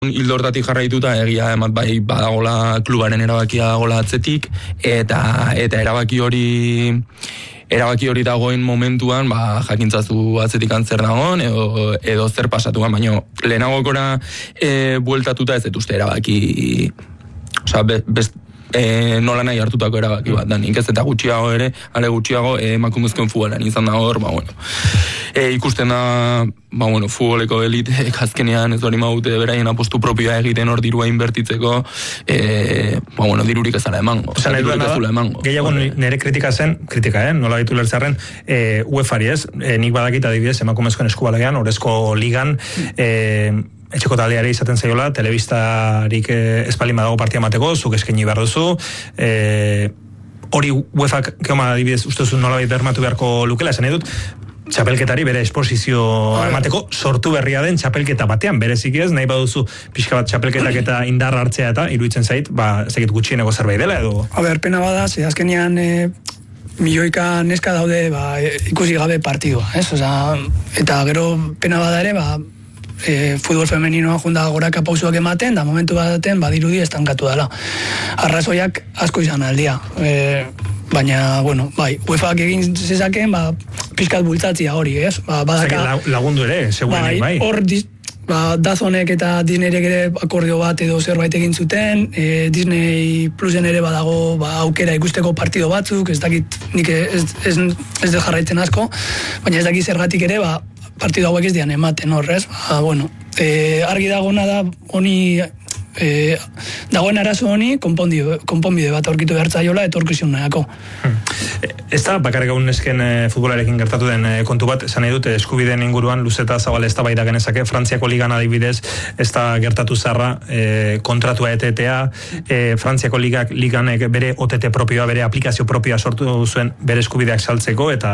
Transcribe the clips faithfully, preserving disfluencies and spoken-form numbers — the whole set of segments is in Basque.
Hildo hortatik jarraituta egia emat bai badagola klubaren erabakia dagola atzetik eta eta erabaki hori erabaki hori dagoen momentuan ba jakintzazu atzetik antzer dagoen edo, edo zer pasatuan, baina lehenagokora e, bueltatuta ez dut uste erabaki osea be, best, E, nola nahi hartutako erabaki bat da, nik ez eta gutxiago ere, ale gutxiago e, emakumezkoen futbolan izan da hor, ba bueno, e, ikusten da, ba bueno, futboleko eliteek azkenean ez hori maute beraien apostu propioa egiten hor dirua inbertitzeko, e, ba bueno, dirurik ez ala emango, oza, dirurik ez dula emango. Gehiago nire kritika zen, kritika, eh, nola gaitu lertzarren, e, UEFari ez, e, nik badakit adibidez emakumezkoen eskubaloian, orezko ligan, e, etxeko taldeari izaten zaiola, telebistarik eh, espalin badago partia mateko, zuk eskaini behar duzu, eh, hori UEFak, geoma adibidez, ustezu nolabait bermatu beharko lukela, esan edut, txapelketari bere esposizio emateko sortu berria den txapelketa batean, berezik ez, nahi baduzu pixka bat txapelketak eta indar hartzea eta iruditzen zait, ba, zekit gutxieneko zerbait dela edo? A ber, pena bada, ze azkenean e, milioika neska daude ba, ikusi gabe partidua, ez? Osa, eta gero pena bada ere, ba, E, futbol femeninoa junda goraka pausuak ematen, da momentu baten badirudi estankatu dela. Arrazoiak asko izan aldia. E, baina, bueno, bai, UEFak egin zezaken, ba, pizkat bultzatzia hori, ez? Ba, badaka, lagundu ere, segurenik, bai. Hor, ba, Dazonek eta Disneyek ere akordio bat edo zerbait egin zuten, e, Disney Plusen ere badago ba, aukera ikusteko partido batzuk, ez dakit, nik ez, ez, ez dut jarraitzen asko, baina ez dakit zergatik ere, ba, partido hauek ez dian ematen horrez, ba, bueno, e, argi dagona da, honi, e, dagoen arazo honi, konponbide bat aurkitu behartzaiola, etorkizunako. Hmm. Ez da, bakarrik egun nesken e, futbolarekin gertatu den e, kontu bat, esan nahi dut, eskubideen inguruan, luzeta zabal ez da baida genezake, Frantziako ligan adibidez, ez da gertatu zarra, e, kontratua etetea, e, Frantziako ligak, liganek bere O T T propioa, bere aplikazio propioa sortu zuen bere eskubideak saltzeko, eta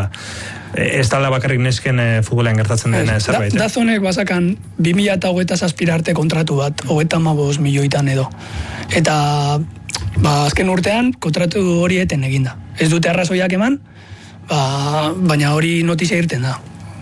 ez da bakarrik nesken e, futbolean gertatzen den e, zerbait. Da, Dazonek bazakan bi mila hogeita zazpira arte kontratu bat, hogeita hamabost milioitan edo. Eta ba, azken urtean kontratu hori eten eginda. Ez dute arrazoiak eman, ba, baina hori notizia irten da.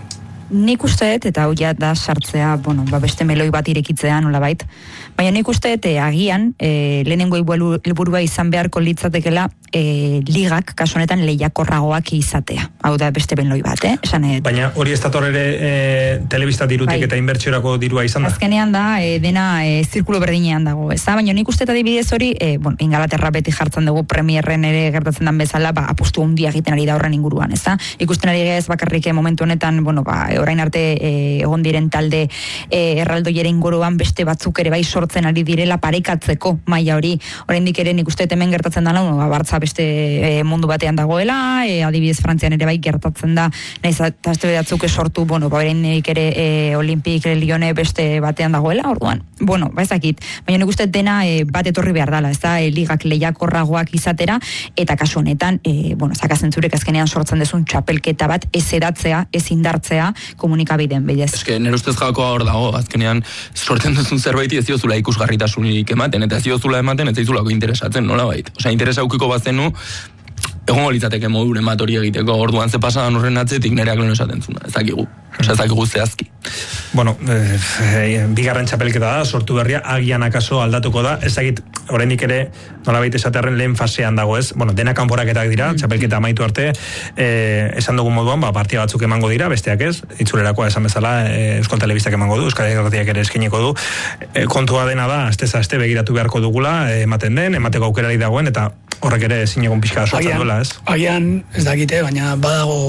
Nik usteet, eta hau ja da sartzea, bueno, ba beste meloi bat irekitzea nolabait, baina nik usteet e, agian e, lehenengo helburua izan beharko litzatekela e, ligak, kasu honetan lehiakorragoak izatea. Hau da beste benloi bat, eh? Esan, et, baina hori ez dator ere e, telebista dirutik bai. Eta inbertsiorako dirua izan da? Azkenean da, e, dena e, zirkulo berdinean dago, ez da? Baina nik usteet adibidez hori, e, bueno, Ingalaterra beti jartzen dugu Premierren ere gertatzen den bezala, ba, apustu handia egiten ari da horren inguruan, ez da? Ikusten ari ez bakarrik momentu honetan, bueno, ba, orain arte e, egon diren talde e, erraldoiera inguruan beste batzuk ere bai sortzen ari direla parekatzeko maila hori. Oraindik ere nik uste hemen gertatzen dela, no, ba, Bartza beste e, mundu batean dagoela, e, adibidez Frantzian ere bai gertatzen da, naiz eta beste batzuk sortu, bueno, ba oraindik ere e, Olimpik Lione beste batean dagoela, orduan. Bueno, ba ez dakit, baina nik uste dena e, bat etorri behar dela, ez da, e, ligak lehiakorragoak izatera, eta kasu honetan, e, bueno, zakazentzurek azkenean sortzen dezun txapelketa bat ez edatzea, ez indartzea, komunikabideen bidez. Eske, nire ustez jakoa hor dago, azkenean sortzen duzun zerbaiti ez diozula ikusgarritasunik ematen, eta ez diozula ematen, ez diozulako interesatzen, nola bait. Osea, interesa aukiko bazenu, egongo litzateke moduren bat hori egiteko, orduan ze pasadan horren atzetik nireak lehen esaten zuna, ez dakigu. Osea, ez dakigu zehazki. Bueno, eh, eh, bigarren txapelketa da, sortu berria, agian akaso aldatuko da, ez dakit, oraindik ere, nolabait esaterren lehen fasean dago ez, bueno, dena kanporaketak dira, txapelketa amaitu arte, eh, esan dugun moduan, ba, partia batzuk emango dira, besteak ez, itzulerakoa esan bezala, eh, Euskal Telebistak emango du, Euskal Irratiak ere eskeniko du, eh, kontua dena da, astez aste begiratu beharko dugula, eh, ematen den, emateko aukerari dagoen, eta horrek ere ezin egon pixka sortzen duela, ez? Agian, ez dakite, baina badago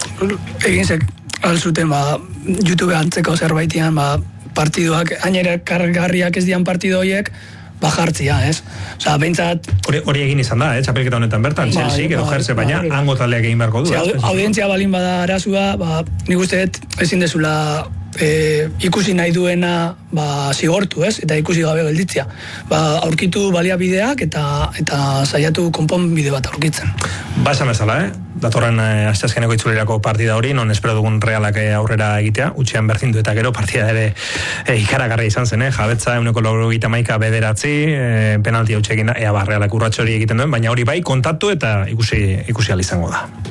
egin zek alzuten, ba, YouTube antzeko zerbaitian, ba, partiduak, hainera kargarriak ez dian partidu horiek, ba, jartzia, ez? Osa, behintzat... Hori, hori egin izan da, eh? Txapelketa honetan bertan, ba, Chelsea, edo jerse, baina ba, hango taldeak egin beharko du. Zia, audientzia balin bada arazua, ba, nik uste ezin dezula e, ikusi nahi duena ba, zigortu, ez? Eta ikusi gabe gelditzia. Ba, aurkitu baliabideak eta eta saiatu konponbide bat aurkitzen. Ba, esan bezala, eh? Datorren eh, asteazkeneko itzulerako partida hori, non espero dugun Realak aurrera egitea, utxean berdindu eta gero partida ere eh, ikaragarria izan zen, eh? Jabetza euneko laurogeita hamaika bederatzi, eh, penalti hautsekin da, ea ba, Realak urratxo hori egiten duen, baina hori bai, kontaktu eta ikusi, ikusi ahal izango da.